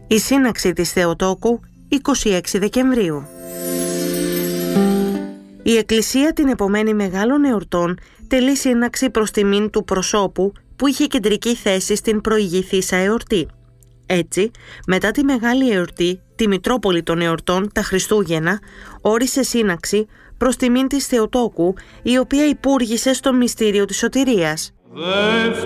Η σύναξη της Θεοτόκου 26 Δεκεμβρίου. Η Εκκλησία την επομένη μεγάλων εορτών τελεί σύναξη προς τιμήν του προσώπου που είχε κεντρική θέση στην προηγηθήσα εορτή. Έτσι, μετά τη μεγάλη εορτή, τη Μητρόπολη των εορτών, τα Χριστούγεννα, όρισε σύναξη προς τιμήν της Θεοτόκου, η οποία υπούργησε στο μυστήριο της σωτηρίας.